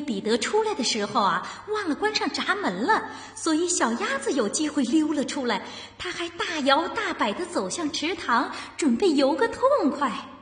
彼得出来的时候忘了关上闸门了，所以小鸭子有机会溜了出来。它还大摇大摆地走向池塘，准备游个痛快。